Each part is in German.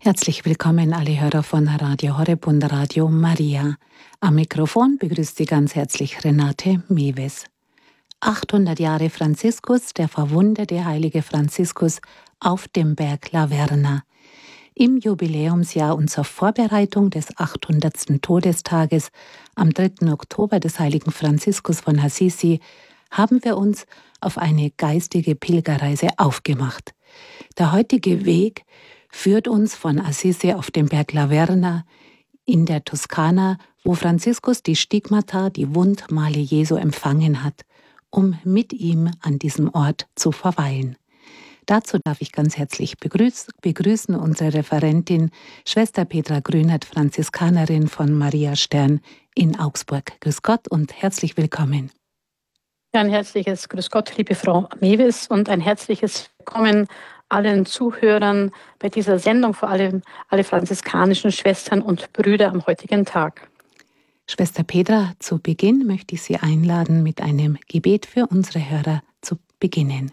Herzlich willkommen alle Hörer von Radio Horeb und Radio Maria. Am Mikrofon begrüßt Sie ganz herzlich Renate Mewes. 800 Jahre Franziskus, der verwundete heilige Franziskus auf dem Berg Laverna. Im Jubiläumsjahr und zur Vorbereitung des 800. Todestages am 3. Oktober des heiligen Franziskus von Assisi haben wir uns auf eine geistige Pilgerreise aufgemacht. Der heutige Weg führt uns von Assisi auf den Berg Laverna in der Toskana, wo Franziskus die Stigmata, die Wundmale Jesu empfangen hat, um mit ihm an diesem Ort zu verweilen. Dazu darf ich ganz herzlich begrüßen unsere Referentin, Schwester Petra Grünert, Franziskanerin von Maria Stern in Augsburg. Grüß Gott und herzlich willkommen. Ja, ein herzliches Grüß Gott, liebe Frau Mewes, und ein herzliches Willkommen allen Zuhörern bei dieser Sendung, vor allem alle franziskanischen Schwestern und Brüder am heutigen Tag. Schwester Petra, zu Beginn möchte ich Sie einladen, mit einem Gebet für unsere Hörer zu beginnen.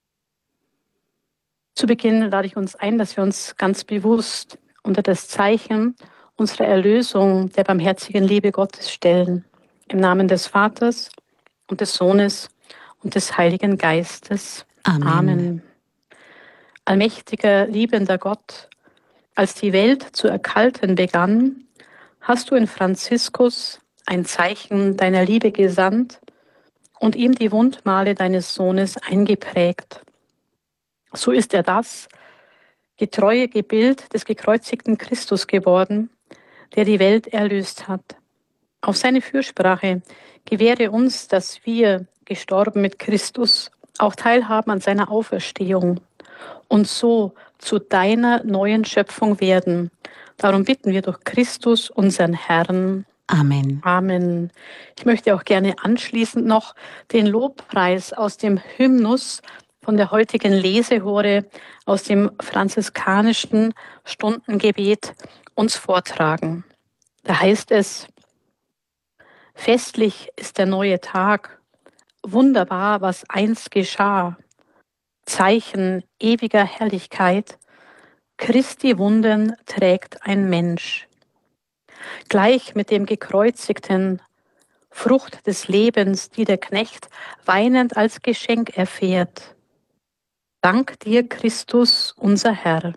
Zu Beginn lade ich uns ein, dass wir uns ganz bewusst unter das Zeichen unserer Erlösung der barmherzigen Liebe Gottes stellen. Im Namen des Vaters und des Sohnes und des Heiligen Geistes. Amen. Amen. Allmächtiger, liebender Gott, als die Welt zu erkalten begann, hast du in Franziskus ein Zeichen deiner Liebe gesandt und ihm die Wundmale deines Sohnes eingeprägt. So ist er das getreue Gebild des gekreuzigten Christus geworden, der die Welt erlöst hat. Auf seine Fürsprache gewähre uns, dass wir, gestorben mit Christus, auch teilhaben an seiner Auferstehung und so zu deiner neuen Schöpfung werden. Darum bitten wir durch Christus, unseren Herrn. Amen. Amen. Ich möchte auch gerne anschließend noch den Lobpreis aus dem Hymnus von der heutigen Lesehore aus dem franziskanischen Stundengebet uns vortragen. Da heißt es: Festlich ist der neue Tag, wunderbar, was einst geschah. Zeichen ewiger Herrlichkeit, Christi Wunden trägt ein Mensch. Gleich mit dem Gekreuzigten, Frucht des Lebens, die der Knecht weinend als Geschenk erfährt. Dank dir, Christus, unser Herr.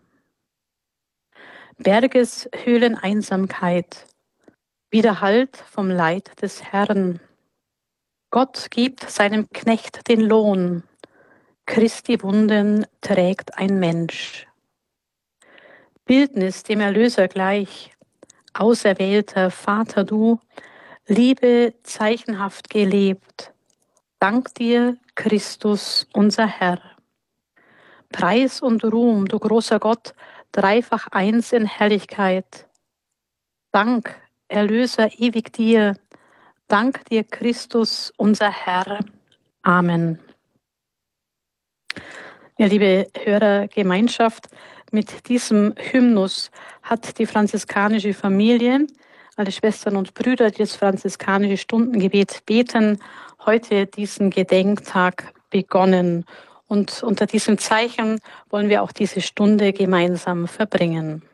Bergeshöhleneinsamkeit, Widerhallt vom Leid des Herrn. Gott gibt seinem Knecht den Lohn, Christi Wunden trägt ein Mensch. Bildnis dem Erlöser gleich, auserwählter Vater du, Liebe zeichenhaft gelebt. Dank dir, Christus, unser Herr. Preis und Ruhm, du großer Gott, dreifach eins in Herrlichkeit. Dank, Erlöser ewig dir, dank dir, Christus, unser Herr. Amen. Ja, liebe Hörergemeinschaft, mit diesem Hymnus hat die franziskanische Familie, alle Schwestern und Brüder, die das franziskanische Stundengebet beten, heute diesen Gedenktag begonnen. Und unter diesem Zeichen wollen wir auch diese Stunde gemeinsam verbringen.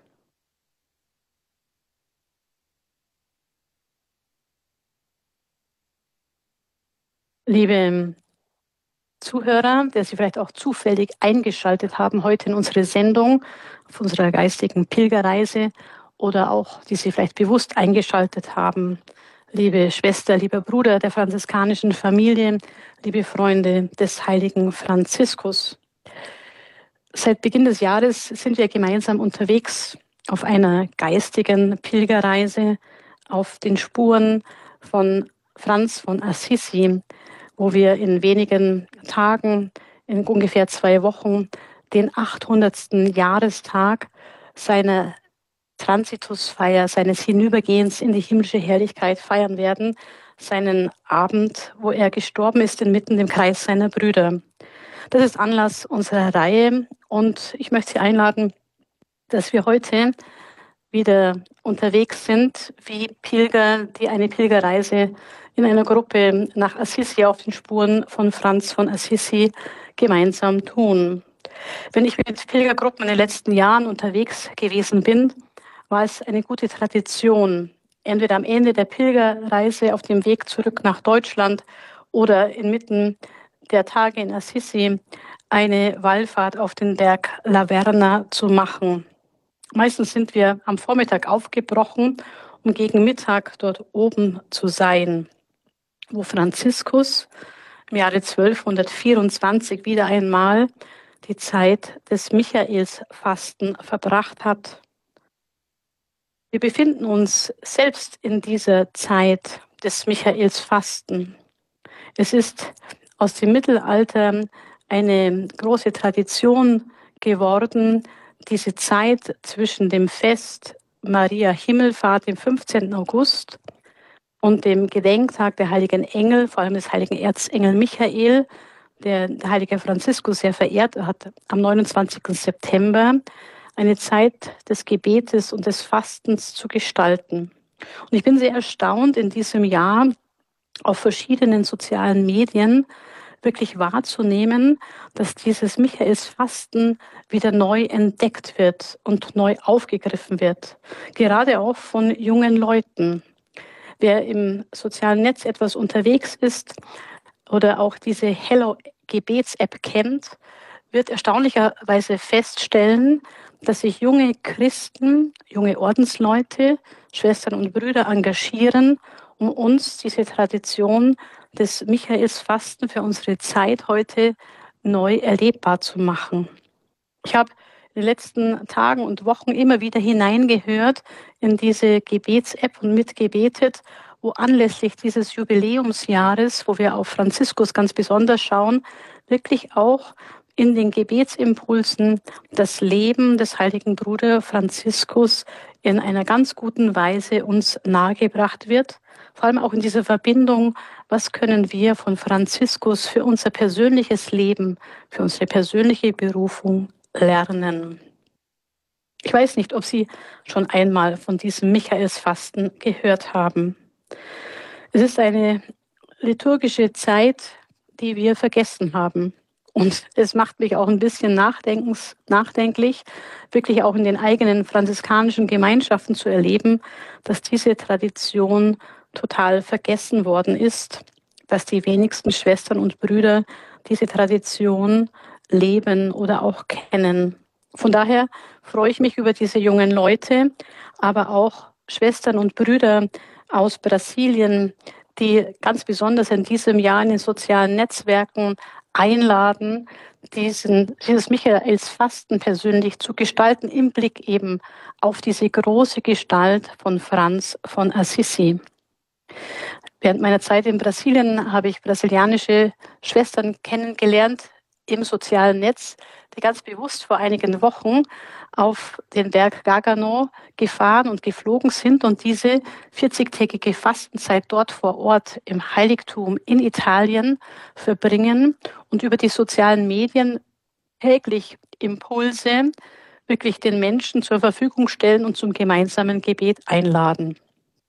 Liebe Zuhörer, der Sie vielleicht auch zufällig eingeschaltet haben heute in unsere Sendung, auf unserer geistigen Pilgerreise, oder auch die Sie vielleicht bewusst eingeschaltet haben, liebe Schwester, lieber Bruder der franziskanischen Familie, liebe Freunde des heiligen Franziskus. Seit Beginn des Jahres sind wir gemeinsam unterwegs auf einer geistigen Pilgerreise auf den Spuren von Franz von Assisi, wo wir in wenigen Tagen, in ungefähr 2 Wochen, den 800. Jahrestag seiner Transitusfeier, seines Hinübergehens in die himmlische Herrlichkeit feiern werden, seinen Abend, wo er gestorben ist, inmitten im Kreis seiner Brüder. Das ist Anlass unserer Reihe und ich möchte Sie einladen, dass wir heute wieder unterwegs sind, wie Pilger, die eine Pilgerreise in einer Gruppe nach Assisi auf den Spuren von Franz von Assisi gemeinsam tun. Wenn ich mit Pilgergruppen in den letzten Jahren unterwegs gewesen bin, war es eine gute Tradition, entweder am Ende der Pilgerreise auf dem Weg zurück nach Deutschland oder inmitten der Tage in Assisi eine Wallfahrt auf den Berg Laverna zu machen. Meistens sind wir am Vormittag aufgebrochen, um gegen Mittag dort oben zu sein, wo Franziskus im Jahre 1224 wieder einmal die Zeit des Michaelsfasten verbracht hat. Wir befinden uns selbst in dieser Zeit des Michaelsfasten. Es ist aus dem Mittelalter eine große Tradition geworden, diese Zeit zwischen dem Fest Maria Himmelfahrt, dem 15. August, und dem Gedenktag der heiligen Engel, vor allem des heiligen Erzengel Michael, der heilige Franziskus sehr verehrt hat, am 29. September, eine Zeit des Gebetes und des Fastens zu gestalten. Und ich bin sehr erstaunt, in diesem Jahr auf verschiedenen sozialen Medien wirklich wahrzunehmen, dass dieses Michaelsfasten wieder neu entdeckt wird und neu aufgegriffen wird. Gerade auch von jungen Leuten. Wer im sozialen Netz etwas unterwegs ist oder auch diese Hello Gebets-App kennt, wird erstaunlicherweise feststellen, dass sich junge Christen, junge Ordensleute, Schwestern und Brüder engagieren, um uns diese Tradition des Michaelsfasten für unsere Zeit heute neu erlebbar zu machen. Ich habe in den letzten Tagen und Wochen immer wieder hineingehört in diese Gebets-App und mitgebetet, wo anlässlich dieses Jubiläumsjahres, wo wir auf Franziskus ganz besonders schauen, wirklich auch in den Gebetsimpulsen das Leben des heiligen Bruder Franziskus in einer ganz guten Weise uns nahegebracht wird. Vor allem auch in dieser Verbindung, was können wir von Franziskus für unser persönliches Leben, für unsere persönliche Berufung lernen. Ich weiß nicht, ob Sie schon einmal von diesem Michaelsfasten gehört haben. Es ist eine liturgische Zeit, die wir vergessen haben. Und es macht mich auch ein bisschen nachdenklich, wirklich auch in den eigenen franziskanischen Gemeinschaften zu erleben, dass diese Tradition total vergessen worden ist, dass die wenigsten Schwestern und Brüder diese Tradition leben oder auch kennen. Von daher freue ich mich über diese jungen Leute, aber auch Schwestern und Brüder aus Brasilien, die ganz besonders in diesem Jahr in den sozialen Netzwerken einladen, dieses Michaelsfasten persönlich zu gestalten, im Blick eben auf diese große Gestalt von Franz von Assisi. Während meiner Zeit in Brasilien habe ich brasilianische Schwestern kennengelernt im sozialen Netz, die ganz bewusst vor einigen Wochen auf den Berg Gargano gefahren und geflogen sind und diese 40-tägige Fastenzeit dort vor Ort im Heiligtum in Italien verbringen und über die sozialen Medien täglich Impulse wirklich den Menschen zur Verfügung stellen und zum gemeinsamen Gebet einladen.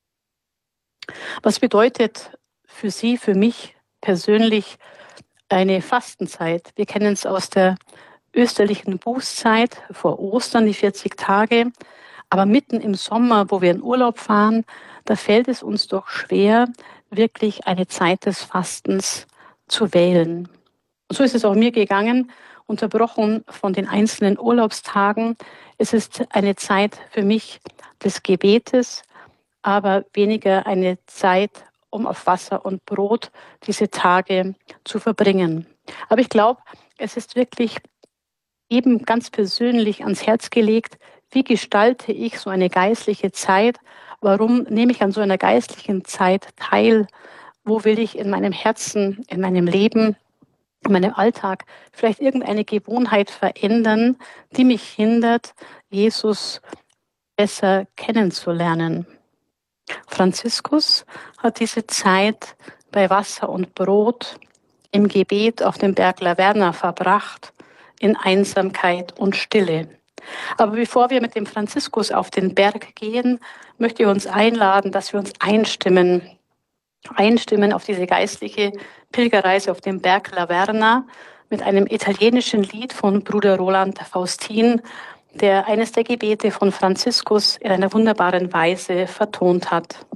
Was bedeutet für Sie, für mich persönlich eine Fastenzeit? Wir kennen es aus der österlichen Bußzeit vor Ostern, die 40 Tage. Aber mitten im Sommer, wo wir in Urlaub fahren, da fällt es uns doch schwer, wirklich eine Zeit des Fastens zu wählen. Und so ist es auch mir gegangen, unterbrochen von den einzelnen Urlaubstagen. Es ist eine Zeit für mich des Gebetes, aber weniger eine Zeit, um auf Wasser und Brot diese Tage zu verbringen. Aber ich glaube, es ist wirklich eben ganz persönlich ans Herz gelegt, wie gestalte ich so eine geistliche Zeit? Warum nehme ich an so einer geistlichen Zeit teil? Wo will ich in meinem Herzen, in meinem Leben, in meinem Alltag vielleicht irgendeine Gewohnheit verändern, die mich hindert, Jesus besser kennenzulernen? Franziskus hat diese Zeit bei Wasser und Brot im Gebet auf dem Berg Laverna verbracht, in Einsamkeit und Stille. Aber bevor wir mit dem Franziskus auf den Berg gehen, möchte ich uns einladen, dass wir uns einstimmen auf diese geistliche Pilgerreise auf dem Berg Laverna, mit einem italienischen Lied von Bruder Roland Faustin, der eines der Gebete von Franziskus in einer wunderbaren Weise vertont hat.